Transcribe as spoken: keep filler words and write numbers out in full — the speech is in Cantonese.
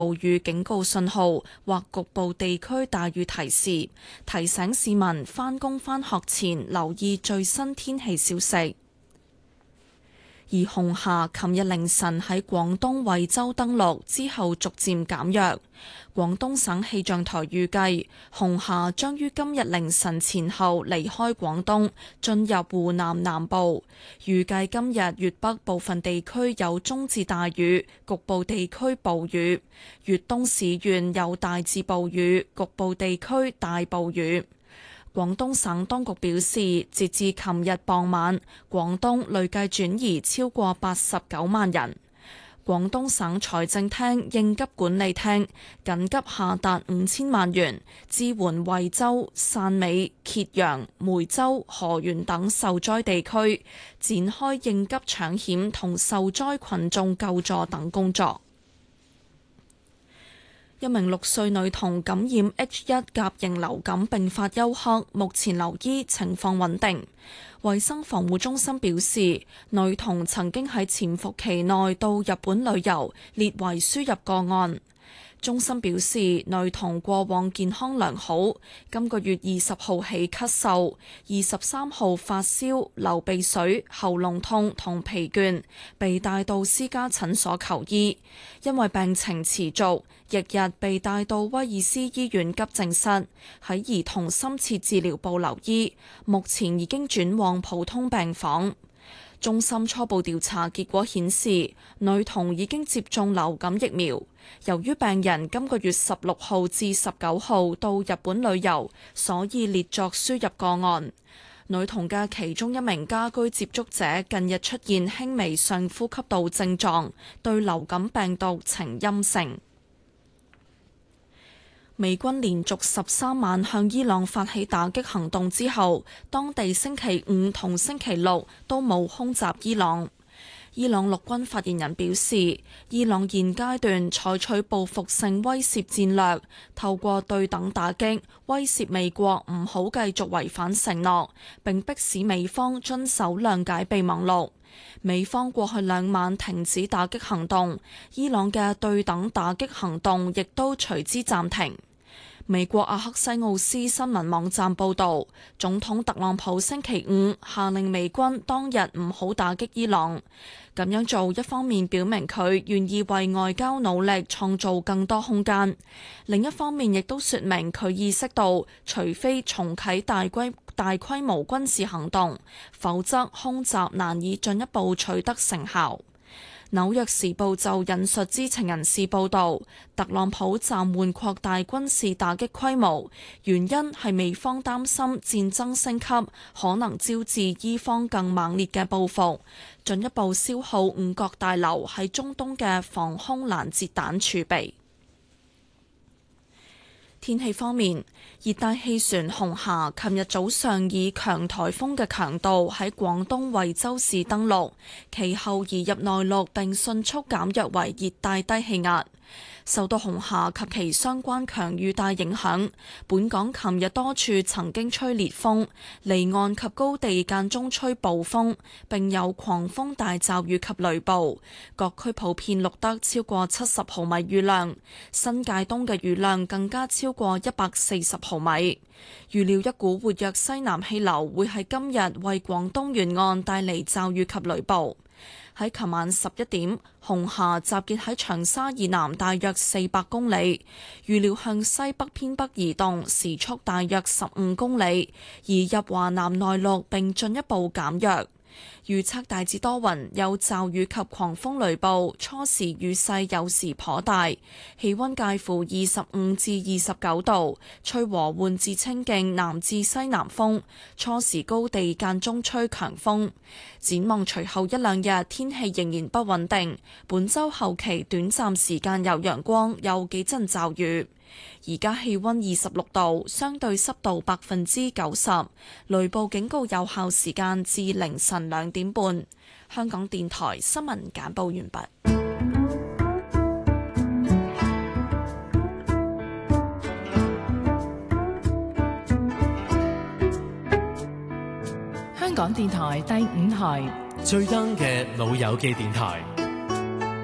暴雨警告信號或局部地區大雨提示，提醒市民返工返學前留意最新天氣消息。而紅霞琴日凌晨喺廣東惠州登陸之後逐漸減弱。廣東省氣象台預計紅霞將於今日凌晨前後離開廣東，進入湖南南部。預計今日粵北部分地區有中至大雨，局部地區暴雨；粵東市縣有大至暴雨，局部地區大暴雨。廣東省當局表示，截至琴日傍晚，廣東累計轉移超過八十九萬人。廣東省財政廳應急管理廳緊急下達五千萬元支援惠州、汕尾、揭陽、梅州、河源等受災地區，展開應急搶險同受災群眾救助等工作。一名六歲女童感染 H 一 甲型流感並發休克，目前留醫，情況穩定。衛生防護中心表示，女童曾經喺潛伏期內到日本旅遊，列為輸入個案。中心表示，女童過往健康良好，今個月二十號起咳嗽，二十三號發燒、流鼻水、喉嚨痛同疲倦，被帶到私家診所求醫。因為病情持續，翌日被帶到威爾斯醫院急症室，喺兒童深切治療部留醫，目前已經轉往普通病房。中心初步調查結果顯示，女童已經接種流感疫苗。由於病人今個月十六號至十九號到日本旅遊，所以列作輸入個案。女童嘅其中一名家居接觸者近日出現輕微上呼吸道症狀，對流感病毒呈陰性。美軍連續十三晚向伊朗發起打擊行動之後，當地星期五同星期六都冇空襲伊朗。伊朗陸軍發言人表示，伊朗現階段採取報復性威懾戰略，透過對等打擊威懾美國唔好繼續違反承諾，並迫使美方遵守諒解備忘錄。美方過去兩晚停止打擊行動，伊朗嘅對等打擊行動亦都隨之暫停。美國阿克西奧斯新聞網站報導，總統特朗普星期五下令美軍當日唔好打擊伊朗。咁樣做一方面表明佢願意為外交努力創造更多空間，另一方面亦都說明佢意識到，除非重啟大規大規模軍事行動，否則空襲難以進一步取得成效。紐約時報就引述知情人士報導，特朗普暫緩擴大軍事打擊規模，原因係美方擔心戰爭升級可能招致伊方更猛烈嘅報復，進一步消耗五角大樓喺中東嘅防空攔截彈儲備。天氣方面，熱帶氣旋紅霞琴日早上以強颱風嘅強度喺廣東惠州市登陸，其後移入內陸並迅速減弱為熱帶低氣壓。受到紅霞及其相關強雨帶影響，本港琴日多處曾經吹烈風，離岸及高地間中吹暴風，並有狂風大驟雨及雷暴。各區普遍錄得超過七十毫米雨量，新界東嘅雨量更加超過一百四十毫米。預料一股活躍西南氣流會喺今日為廣東沿岸帶嚟驟雨及雷暴。喺琴晚十一點，紅霞集結喺長沙以南大約四百公里，預料向西北偏北移動，時速大約十五公里，移入華南內陸並進一步減弱。預測大致多雲，有驟雨及狂風雷暴，初時雨勢有時頗大，氣溫介乎二十五至二十九度，吹和緩至清勁南至西南風，初時高地間中吹強風。展望隨後一兩日天氣仍然不穩定，本週後期短暫時間有陽光，有幾陣驟雨。而家氣溫二十六度，相對濕度百分之九十，雷暴警告有效時間至凌晨兩點半。香港電台新聞簡報完畢。 香港電台第五台最 young 嘅老友記電台。